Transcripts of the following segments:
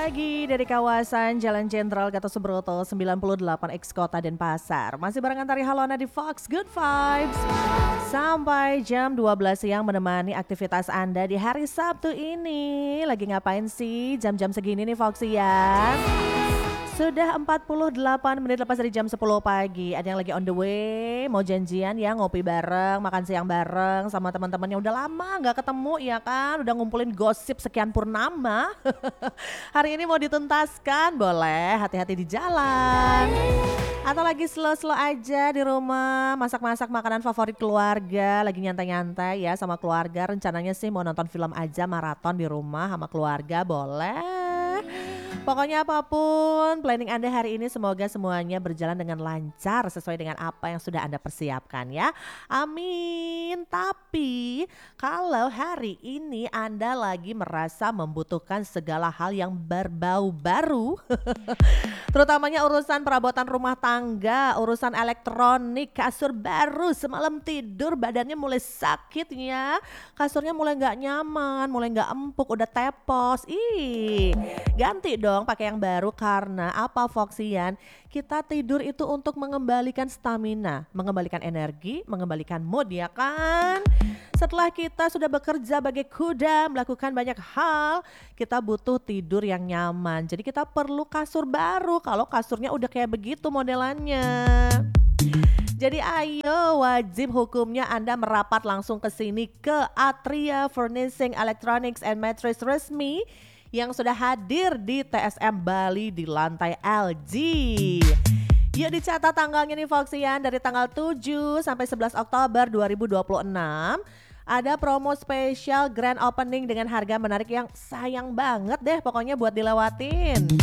pagi dari kawasan Jalan Jenderal Gatot Subroto 98X Kota Denpasar. Masih barengan Tari Halona di Fox Good Vibes. Sampai jam 12 siang menemani aktivitas Anda di hari Sabtu ini. Lagi ngapain sih jam-jam segini nih Foxy ya? Sudah 48 menit lepas dari jam 10 pagi. Ada yang lagi on the way, mau janjian ya ngopi bareng, makan siang bareng sama teman-teman yang udah lama gak ketemu ya kan. Udah ngumpulin gosip sekian purnama. Hari ini mau dituntaskan, boleh hati-hati di jalan. Atau lagi slow-slow aja di rumah, masak-masak makanan favorit keluarga, lagi nyantai-nyantai ya sama keluarga. Rencananya sih mau nonton film aja maraton di rumah sama keluarga, boleh. Pokoknya apapun planning Anda hari ini semoga semuanya berjalan dengan lancar sesuai dengan apa yang sudah Anda persiapkan ya. Amin. Tapi kalau hari ini Anda lagi merasa membutuhkan segala hal yang berbau baru, terutamanya urusan perabotan rumah tangga, urusan elektronik, kasur baru, semalam tidur badannya mulai sakit ya, kasurnya mulai gak nyaman, mulai gak empuk, udah tepos, ganti dong pakai yang baru karena apa Foxian? Kita tidur itu untuk mengembalikan stamina, mengembalikan energi, mengembalikan mood ya kan? Setelah kita sudah bekerja bagai kuda, melakukan banyak hal, kita butuh tidur yang nyaman. Jadi kita perlu kasur baru kalau kasurnya udah kayak begitu modelannya. Jadi ayo wajib hukumnya Anda merapat langsung ke sini ke Atria Furnishing Electronics and Mattress resmi yang sudah hadir di TSM Bali di lantai LG. Yuk dicatat tanggalnya nih Foxian, dari tanggal 7 sampai 11 Oktober 2026 ada promo spesial grand opening dengan harga menarik yang sayang banget deh pokoknya buat dilewatin.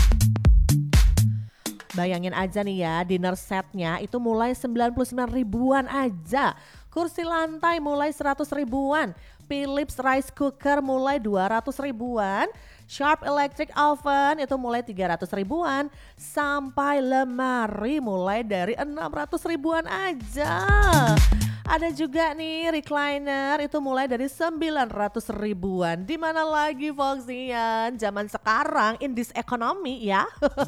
Bayangin aja nih ya, dinner setnya itu mulai 99 ribuan aja. Kursi lantai mulai 100 ribuan. Philips rice cooker mulai 200 ribuan. Sharp electric oven itu mulai 300 ribuan. Sampai lemari mulai dari 600 ribuan aja. Ada juga nih recliner itu mulai dari 900 ribuan. Dimana lagi Foxian? Zaman sekarang in this economy ya.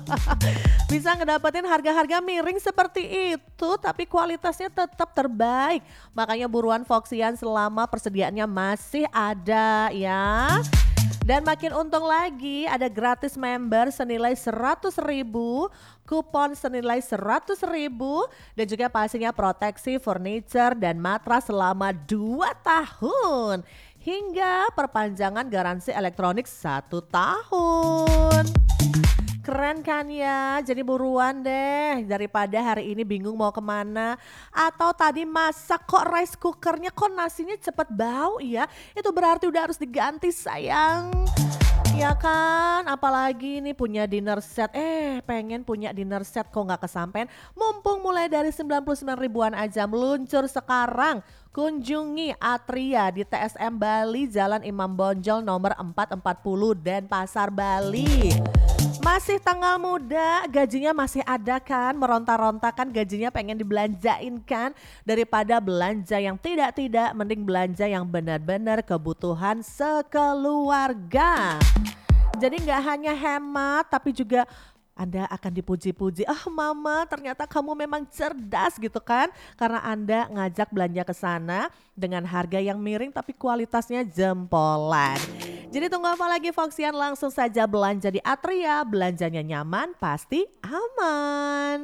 Bisa ngedapetin harga-harga miring seperti itu tapi kualitasnya tetap terbaik. Makanya buruan Foxian selama persediaannya masih ada ya. Dan makin untung lagi ada gratis member senilai 100 ribu, kupon senilai 100 ribu, dan juga pastinya proteksi furniture dan matras selama 2 tahun. Hingga perpanjangan garansi elektronik 1 tahun. Keren kan ya, jadi buruan deh daripada hari ini bingung mau kemana. Atau tadi masak kok rice cookernya kok nasinya cepet bau ya, itu berarti udah harus diganti sayang. Ya kan, apalagi nih punya dinner set, pengen punya dinner set kok gak kesampean. Mumpung mulai dari 99 ribuan aja, meluncur sekarang. Kunjungi Atria di TSM Bali Jalan Imam Bonjol nomor 440 Denpasar Bali. Masih tanggal muda, gajinya masih ada kan, meronta-ronta kan gajinya pengen dibelanjain kan. Daripada belanja yang tidak-tidak, mending belanja yang benar-benar kebutuhan sekeluarga. Jadi gak hanya hemat tapi juga Anda akan dipuji-puji, mama ternyata kamu memang cerdas gitu kan. Karena Anda ngajak belanja ke sana dengan harga yang miring tapi kualitasnya jempolan. Jadi tunggu apa lagi Foxian, langsung saja belanja di Atria, belanjanya nyaman pasti aman.